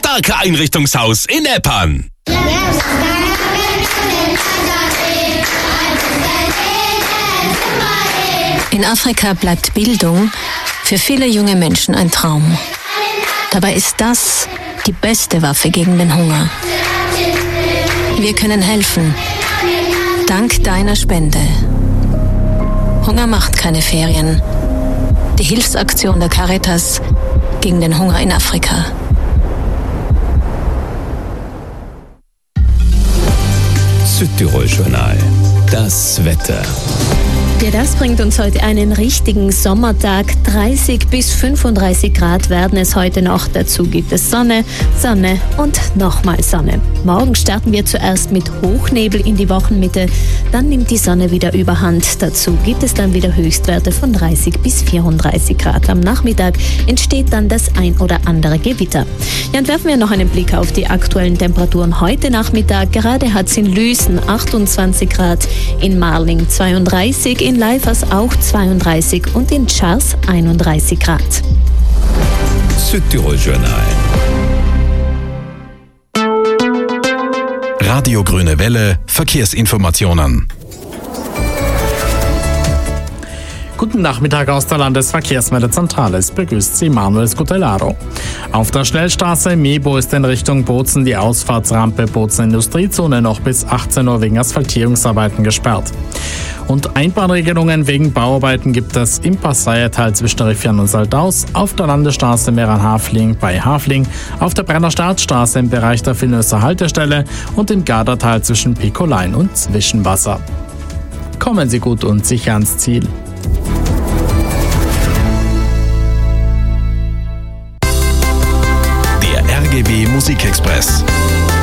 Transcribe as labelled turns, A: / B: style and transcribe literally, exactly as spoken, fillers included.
A: Starke Einrichtungshaus in Eppern.
B: In Afrika bleibt Bildung für viele junge Menschen ein Traum. Dabei ist das die beste Waffe gegen den Hunger. Wir können helfen. Dank deiner Spende. Hunger macht keine Ferien. Die Hilfsaktion der Caritas gegen den Hunger in Afrika.
A: Südtirol-Journal. Das Wetter.
C: Ja, das bringt uns heute einen richtigen Sommertag. dreißig bis fünfunddreißig Grad werden es heute noch. Dazu gibt es Sonne, Sonne und nochmal Sonne. Morgen starten wir zuerst mit Hochnebel in die Wochenmitte. Dann nimmt die Sonne wieder überhand. Dazu gibt es dann wieder Höchstwerte von dreißig bis vierunddreißig Grad. Am Nachmittag entsteht dann das ein oder andere Gewitter. Ja, und werfen wir noch einen Blick auf die aktuellen Temperaturen heute Nachmittag. Gerade hat es in Lüßen achtundzwanzig Grad, in Marling zweiunddreißig, in Leifers auch zweiunddreißig und in Schars einunddreißig Grad.
A: Südtirol-Journal. Radio Grüne Welle, Verkehrsinformationen.
D: Guten Nachmittag aus der Landesverkehrsmeldezentrale. Es begrüßt Sie Manuel Scutellaro. Auf der Schnellstraße Mebo ist in Richtung Bozen die Ausfahrtsrampe Bozen Industriezone noch bis achtzehn Uhr wegen Asphaltierungsarbeiten gesperrt. Und Einbahnregelungen wegen Bauarbeiten gibt es im Passaiertal zwischen Riffian und Saldaus, auf der Landesstraße Meran-Hafling bei Hafling, auf der Brenner Startstraße im Bereich der Villenöser Haltestelle und im Gardertal zwischen Pikolein und Zwischenwasser. Kommen Sie gut und sicher ans Ziel.
A: Der R G W Musikexpress.